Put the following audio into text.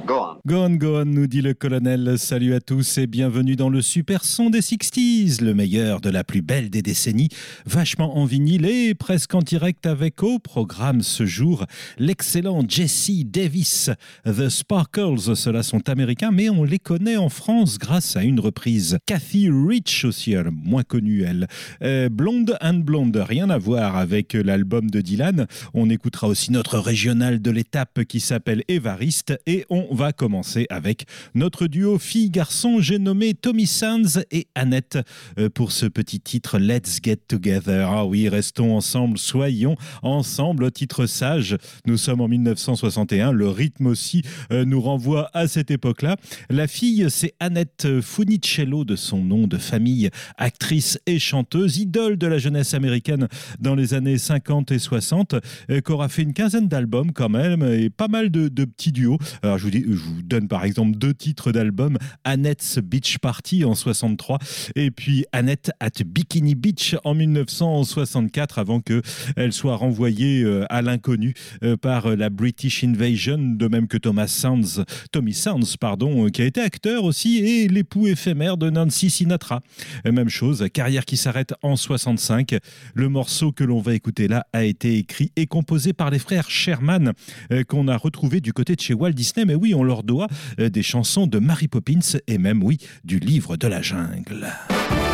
Go on, nous dit le colonel. Salut à tous et bienvenue dans le super son des 60s, le meilleur de la plus belle des décennies, vachement en vinyle et presque en direct avec au programme ce jour l'excellent Jesse Davis. The Sparkles, ceux-là sont américains, mais on les connaît en France grâce à une reprise. Kathy Rich aussi, moins connue elle. Blonde and Blonde, rien à voir avec l'album de Dylan. On écoutera aussi notre régional de l'étape qui s'appelle Évariste et on va commencer avec notre duo fille-garçon, j'ai nommé Tommy Sands et Annette pour ce petit titre Let's Get Together. Ah oui, restons ensemble, soyons ensemble, titre sage. Nous sommes en 1961, le rythme aussi nous renvoie à cette époque-là. La fille, c'est Annette Funicello de son nom de famille, actrice et chanteuse, idole de la jeunesse américaine dans les années 50 et 60, qui aura fait une quinzaine d'albums quand même et pas mal de petits duos. Alors je vous donne par exemple 2 titres d'albums, Annette's Beach Party en 63 et puis Annette at Bikini Beach en 1964 avant qu'elle soit renvoyée à l'inconnu par la British Invasion, de même que Tommy Sands, qui a été acteur aussi et l'époux éphémère de Nancy Sinatra. Même chose, carrière qui s'arrête en 65. Le morceau que l'on va écouter là a été écrit et composé par les frères Sherman qu'on a retrouvé du côté de chez Walt Disney, mais oui, on leur doit des chansons de Mary Poppins et même, oui, du livre de la jungle.